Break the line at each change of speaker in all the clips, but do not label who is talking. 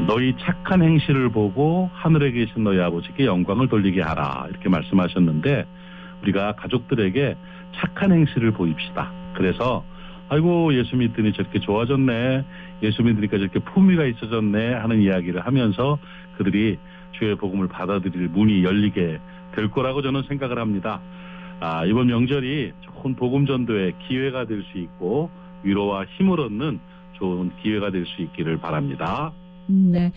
너희 착한 행실을 보고 하늘에 계신 너희 아버지께 영광을 돌리게 하라 이렇게 말씀하셨는데 우리가 가족들에게 착한 행실을 보입시다. 그래서 아이고 예수 믿더니 저렇게 좋아졌네. 예수 믿으니까 저렇게 품위가 있어졌네 하는 이야기를 하면서 그들이 주의 복음을 받아들일 문이 열리게 될 거라고 저는 생각을 합니다. 이번 명절이 좋은 복음 전도의 기회가 될 수 있고 위로와 힘을 얻는 좋은 기회가 될 수 있기를 바랍니다.
네,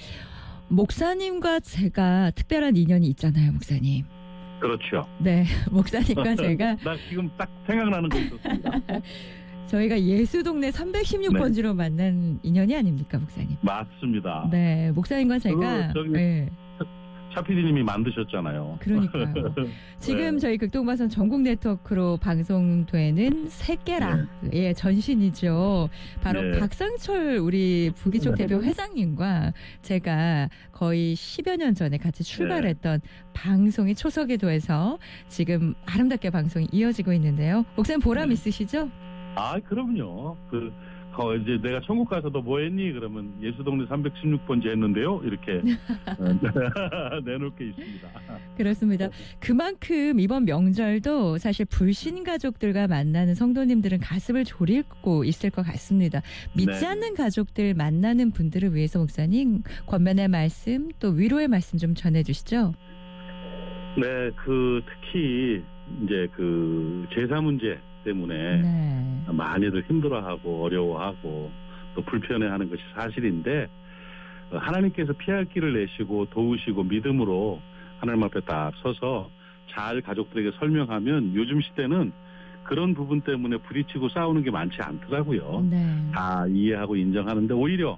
목사님과 제가 특별한 인연이 있잖아요, 목사님.
그렇죠.
네, 목사님과 제가
나 지금 딱 생각나는 거 있었습니다.
저희가 예수동네 316번지로 만난 인연이 아닙니까, 목사님?
맞습니다.
네, 목사님과 제가 네.
차 PD님이 만드셨잖아요.
그러니까요. 지금 저희 극동방송 전국 네트워크로 방송되는 새깨라의 전신이죠. 바로 박상철 우리 부기총 대표 회장님과 제가 거의 10여 년 전에 같이 출발했던 방송이 초석이 돼서 지금 아름답게 방송이 이어지고 있는데요. 목사님 보람 있으시죠?
그럼요. 이제 내가 천국 가서 너 뭐 했니? 그러면 예수동네 316번지 했는데요. 이렇게 내놓을 게 있습니다.
그렇습니다. 그만큼 이번 명절도 사실 불신 가족들과 만나는 성도님들은 가슴을 졸이고 있을 것 같습니다. 믿지 않는 가족들 만나는 분들을 위해서 목사님 권면의 말씀 또 위로의 말씀 좀 전해주시죠.
네, 특히 이제 제사 문제 때문에 많이들 힘들어하고 어려워하고 또 불편해하는 것이 사실인데 하나님께서 피할 길을 내시고 도우시고 믿음으로 하나님 앞에 딱 서서 잘 가족들에게 설명하면 요즘 시대는 그런 부분 때문에 부딪히고 싸우는 게 많지 않더라고요. 다 이해하고 인정하는데 오히려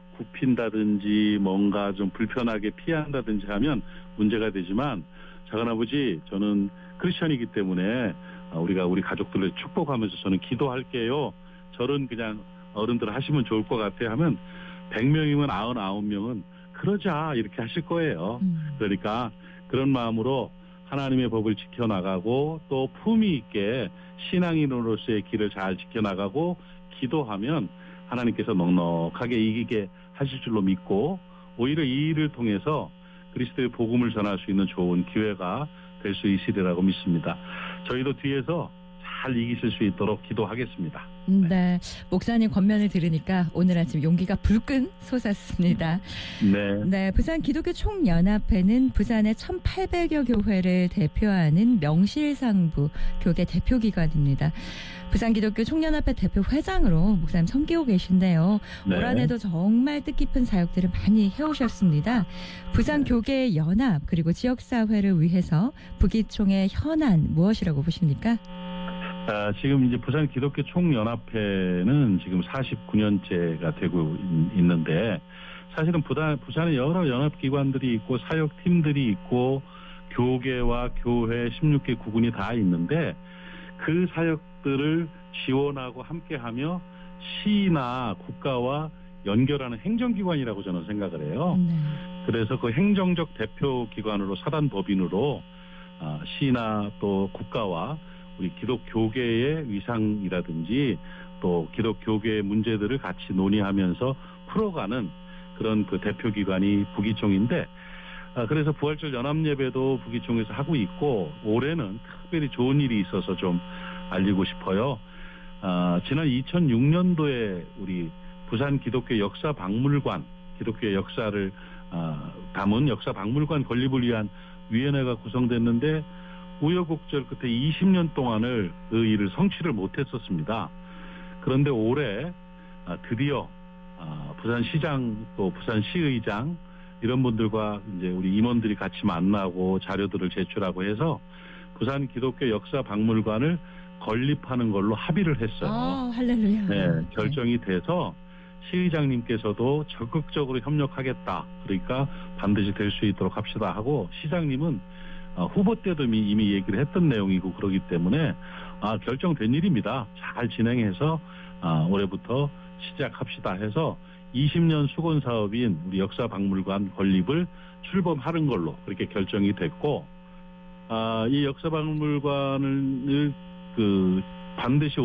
굽힌다든지 뭔가 좀 불편하게 피한다든지 하면 문제가 되지만 작은아버지 저는 크리스천이기 때문에 우리가 우리 가족들을 축복하면서 저는 기도할게요. 절은 그냥 어른들 하시면 좋을 것 같아요 하면 100명이면 99명은 그러자 이렇게 하실 거예요. 그러니까 그런 마음으로 하나님의 법을 지켜나가고 또 품위 있게 신앙인으로서의 길을 잘 지켜나가고 기도하면 하나님께서 넉넉하게 이기게 하실 줄로 믿고 오히려 이 일을 통해서 그리스도의 복음을 전할 수 있는 좋은 기회가 될 수 있으리라고 믿습니다. 저희도 뒤에서 잘 이기실 수 있도록 기도하겠습니다.
네, 목사님 권면을 들으니까 오늘 아침 용기가 불끈 솟았습니다. 네, 부산 기독교 총연합회는 부산의 1,800여 교회를 대표하는 명실상부 교계 대표기관입니다. 부산 기독교 총연합회 대표 회장으로 목사님 섬기고 계신데요. 올 한해도 정말 뜻깊은 사역들을 많이 해오셨습니다. 부산 교계 연합 그리고 지역사회를 위해서 부기총의 현안 무엇이라고 보십니까?
지금 이제 부산 기독교 총연합회는 지금 49년째가 되고 있는데 사실은 부산에 여러 연합기관들이 있고 사역팀들이 있고 교계와 교회 16개 구군이 다 있는데 그 사역들을 지원하고 함께하며 시나 국가와 연결하는 행정기관이라고 저는 생각을 해요. 그래서 그 행정적 대표기관으로 사단법인으로 시나 또 국가와 우리 기독교계의 위상이라든지 또 기독교계의 문제들을 같이 논의하면서 풀어가는 그런 대표기관이 부기총인데 그래서 부활절 연합예배도 부기총에서 하고 있고 올해는 특별히 좋은 일이 있어서 좀 알리고 싶어요. 지난 2006년도에 우리 부산 기독교 역사박물관, 기독교의 역사를 담은 역사박물관 건립을 위한 위원회가 구성됐는데 우여곡절 끝에 20년 동안을 그 일을 성취를 못했었습니다. 그런데 올해 드디어 부산시장 또 부산시의장 이런 분들과 이제 우리 임원들이 같이 만나고 자료들을 제출하고 해서 부산 기독교 역사박물관을 건립하는 걸로 합의를 했어요.
할렐루야.
네, 결정이 돼서 시의장님께서도 적극적으로 협력하겠다. 그러니까 반드시 될 수 있도록 합시다 하고 시장님은 후보 때도 이미 얘기를 했던 내용이고 그러기 때문에 결정된 일입니다. 잘 진행해서 올해부터 시작합시다 해서 20년 수건 사업인 우리 역사박물관 건립을 출범하는 걸로 그렇게 결정이 됐고 이 역사박물관을 반드시